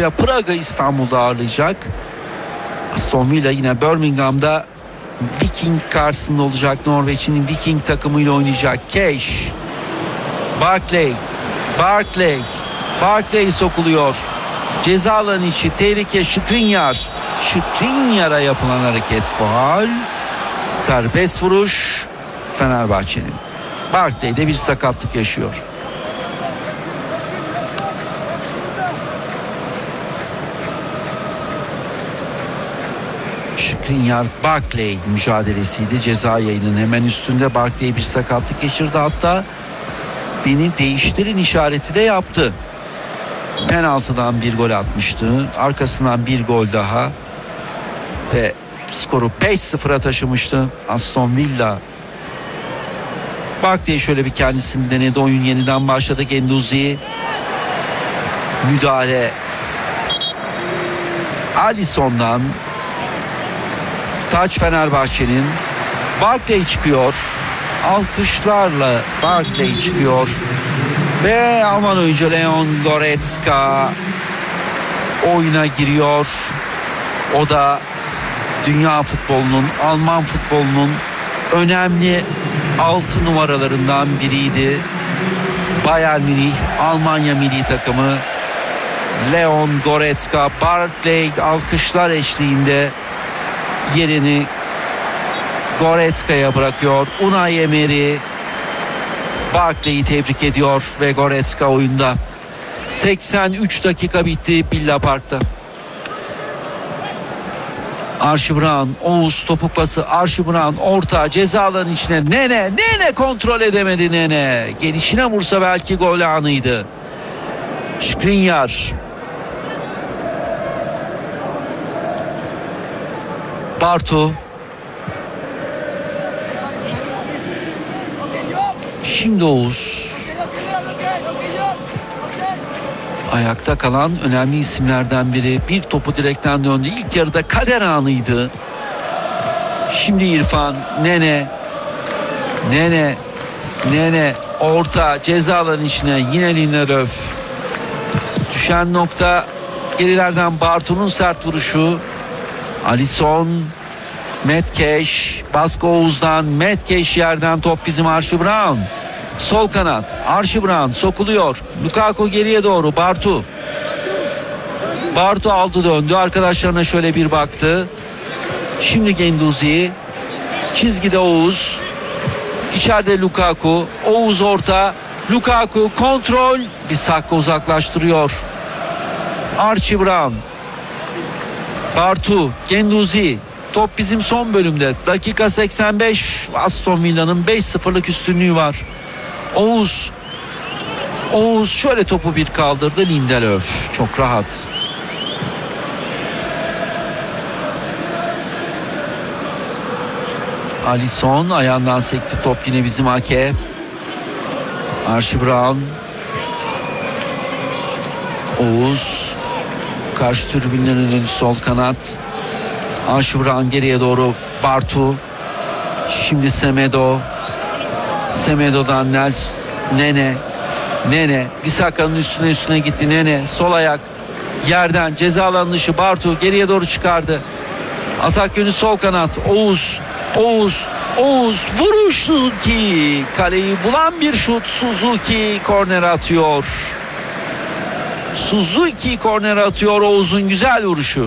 Slavia Praga İstanbul'da ağırlayacak. Aston Villa yine Birmingham'da Viking karşısında olacak. Norveç'in Viking takımıyla oynayacak. Cash, Barkley sokuluyor. Ceza alanı içi tehlike. Skriniar'a yapılan hareket faul. Serbest vuruş Fenerbahçe'nin. Barkley'de bir sakatlık yaşıyor. Skriniar Barkley mücadelesiydi. Ceza yayının hemen üstünde Barkley bir sakatlık geçirdi. Hatta beni değiştirin işareti de yaptı. Penaltıdan bir gol atmıştı. Arkasından bir gol daha ve skoru 5-0'a taşımıştı Aston Villa. Barkley şöyle bir kendisini denedi. Oyun yeniden başladı. Guendouzi müdahale Alisson'dan. Taç Fenerbahçe'nin. Barkley çıkıyor. Alkışlarla Barkley çıkıyor. Ve Alman oyuncu Leon Goretzka oyuna giriyor. O da dünya futbolunun, Alman futbolunun önemli 6 numaralarından biriydi. Bayern Münih, Almanya milli takımı. Leon Goretzka, Barkley alkışlar eşliğinde yerini Goretzka'ya bırakıyor. Unai Emery Barkley'i tebrik ediyor ve Goretzka oyunda. 83 dakika bitti Villa Park'ta. Archie Brown, Oğuz topuk pası. Archie Brown orta ceza alanı içine. Nene kontrol edemedi Nene. Gelişine vursa belki gol anıydı. Skriniar. Bartu. Şimdi Oğuz. Ayakta kalan önemli isimlerden biri. Bir topu direkten döndü. İlk yarıda kader anıydı. Şimdi İrfan. Nene orta ceza alanı içine. Yine Lindelöf. Düşen nokta gerilerden Bartu'nun sert vuruşu. Alisson. Metkeş. Baskı Oğuz'dan. Metkeş yerden top bizim Archie Brown. Sol kanat. Archie Brown sokuluyor. Lukaku geriye doğru. Bartu aldı döndü. Arkadaşlarına şöyle bir baktı. Şimdi Guendouzi. Çizgide Oğuz. İçeride Lukaku. Oğuz orta. Lukaku kontrol. Bir sakla uzaklaştırıyor. Archie Brown. Bartu. Guendouzi. Top bizim son bölümde. Dakika 85. Aston Villa'nın 5-0'lık üstünlüğü var. Oğuz şöyle topu bir kaldırdı. Lindelöf çok rahat. Alisson ayağından sekti top, yine bizim Ake. Archie Brown. Oğuz karşı tribünlerin önü sol kanat. Archie Brown geriye doğru. Bartu. Şimdi Semedo'dan Nene Bisaka'nın üstüne gitti. Nene sol ayak yerden ceza alanı dışı. Bartu geriye doğru çıkardı. Atak yönü sol kanat. Oğuz vuruş. Suzuki kaleyi bulan bir şut. Suzuki korner atıyor. Oğuz'un güzel vuruşu.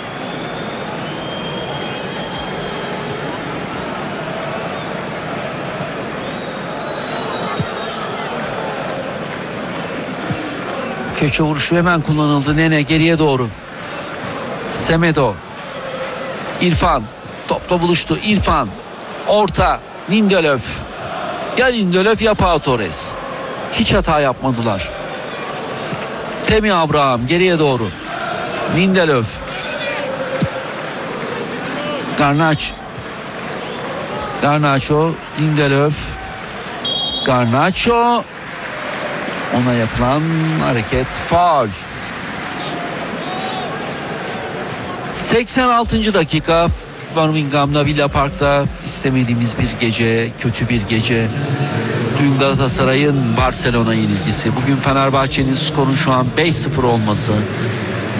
Köşe vuruşu hemen kullanıldı. Nene geriye doğru. Semedo. İrfan. Topla buluştu. İrfan. Orta. Lindelöf. Ya Lindelöf ya Pau Torres. Hiç hata yapmadılar. Temi Abraham geriye doğru. Lindelöf. Garnacho. Lindelöf. Garnacho. Ona yapılan hareket faul. 86. dakika. Birmingham'da, Villa Park'ta istemediğimiz bir gece, kötü bir gece. Dün Galatasaray'ın Barcelona yenilgisi. Bugün Fenerbahçe'nin skorun şu an 5-0 olması.